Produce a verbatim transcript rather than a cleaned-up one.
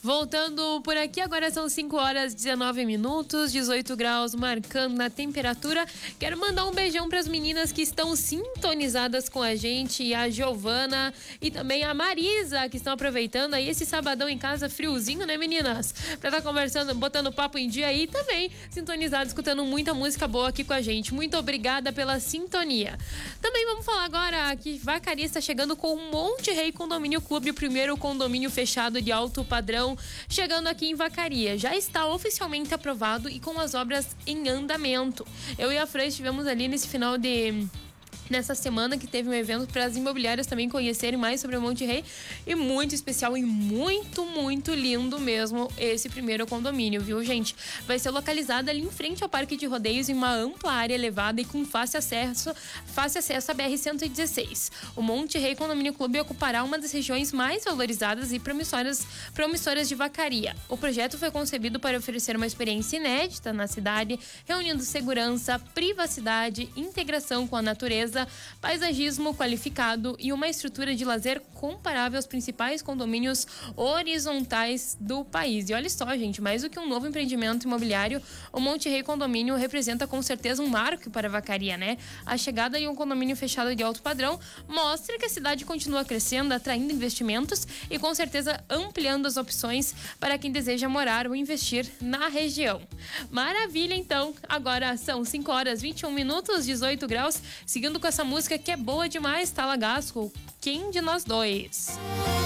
Voltando por aqui, agora são cinco horas e dezenove minutos, dezoito graus marcando na temperatura. Quero mandar um beijão para as meninas que estão sintonizadas com a gente, a Giovana e também a Marisa, que estão aproveitando aí esse sabadão em casa, friozinho, né, meninas? Pra estar tá conversando, botando papo em dia aí também, sintonizadas, escutando muita música boa aqui com a gente. Muito obrigada pela sintonia. Também vamos falar agora que Vacaria está chegando com o Monte Rei Condomínio Clube, o primeiro condomínio fechado de alto padrão, chegando aqui em Vacaria. Já está oficialmente aprovado e com as obras em andamento. Eu e a Fran estivemos ali nesse final de... nessa semana que teve um evento para as imobiliárias também conhecerem mais sobre o Monte Rei, e muito especial e muito, muito lindo mesmo esse primeiro condomínio, viu, gente? Vai ser localizado ali em frente ao Parque de Rodeios, em uma ampla área elevada e com fácil acesso, fácil acesso à B R cento e dezesseis. O Monte Rei Condomínio Clube ocupará uma das regiões mais valorizadas e promissoras, promissoras de Vacaria. O projeto foi concebido para oferecer uma experiência inédita na cidade, reunindo segurança, privacidade, integração com a natureza, paisagismo qualificado e uma estrutura de lazer comparável aos principais condomínios horizontais do país. E olha só, gente, mais do que um novo empreendimento imobiliário, o Monte Rei Condomínio representa com certeza um marco para a Vacaria, né? A chegada de um condomínio fechado de alto padrão mostra que a cidade continua crescendo, atraindo investimentos e com certeza ampliando as opções para quem deseja morar ou investir na região. Maravilha, então. Agora são cinco horas e vinte e um minutos, dezoito graus, seguindo com essa música que é boa demais, Talagasco, Quem de Nós Dois.